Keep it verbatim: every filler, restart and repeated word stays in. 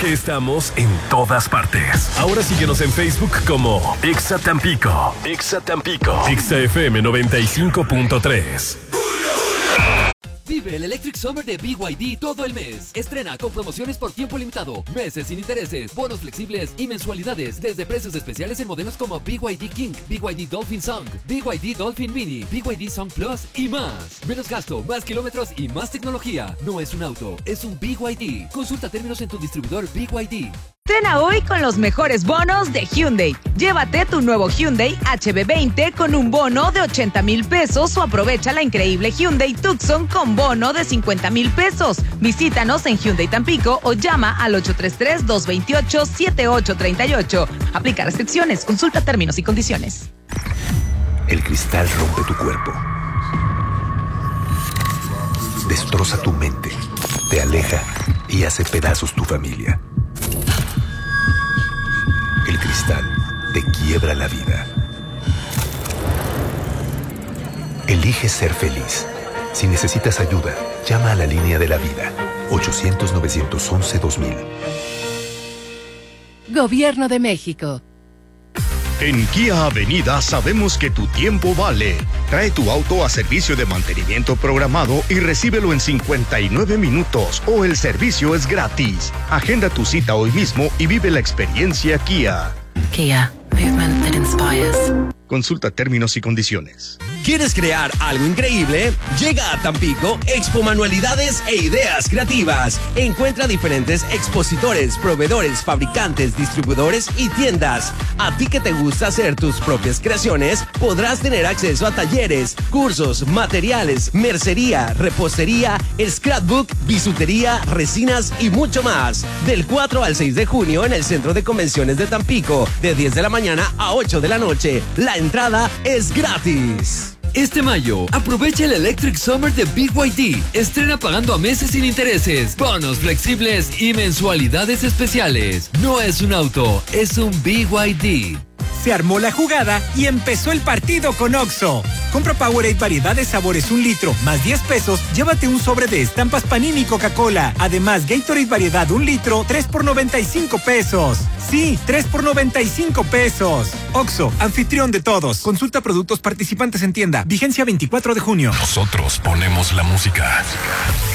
Estamos en todas partes. Ahora síguenos en Facebook como Exa Tampico. Exa Tampico. Exa F M noventa y cinco punto tres. Vive el Electric Summer de B Y D todo el mes. Estrena con promociones por tiempo limitado, meses sin intereses, bonos flexibles y mensualidades desde precios especiales en modelos como B Y D King, B Y D Dolphin Song, B Y D Dolphin Mini, B Y D Song Plus y más. Menos gasto, más kilómetros y más tecnología. No es un auto, es un B Y D. Consulta términos en tu distribuidor B Y D. Estrena hoy con los mejores bonos de Hyundai. Llévate tu nuevo Hyundai H B veinte con un bono de ochenta mil pesos o aprovecha la increíble Hyundai Tucson con bono de cincuenta mil pesos. Visítanos en Hyundai Tampico o llama al ocho tres tres, dos dos ocho, siete ocho tres ocho. Aplica restricciones. Consulta términos y condiciones. El cristal rompe tu cuerpo. Destroza tu mente. Te aleja y hace pedazos tu familia. El cristal te quiebra la vida. Elige ser feliz. Si necesitas ayuda, llama a la línea de la vida. ochocientos, novecientos once, dos mil. Gobierno de México. En Kia Avenida sabemos que tu tiempo vale. Trae tu auto a servicio de mantenimiento programado y recíbelo en cincuenta y nueve minutos o el servicio es gratis. Agenda tu cita hoy mismo y vive la experiencia Kia. Kia, movement that inspires. Consulta términos y condiciones. ¿Quieres crear algo increíble? Llega a Tampico Expo Manualidades e Ideas Creativas. Encuentra diferentes expositores, proveedores, fabricantes, distribuidores y tiendas. A ti que te gusta hacer tus propias creaciones, podrás tener acceso a talleres, cursos, materiales, mercería, repostería, scrapbook, bisutería, resinas y mucho más. Del cuatro al seis de junio en el Centro de Convenciones de Tampico, de diez de la mañana a ocho de la noche. La entrada es gratis. Este mayo, aprovecha el Electric Summer de B Y D. Estrena pagando a meses sin intereses, bonos flexibles y mensualidades especiales. No es un auto, es un B Y D. Se armó la jugada y empezó el partido con Oxxo. Compra Powerade variedad de sabores un litro, más diez pesos, llévate un sobre de estampas Panini y Coca-Cola. Además, Gatorade variedad un litro, tres por noventa y cinco pesos. Sí, tres por noventa y cinco pesos. Oxxo, anfitrión de todos. Consulta productos participantes en tienda. Vigencia veinticuatro de junio. Nosotros ponemos la música.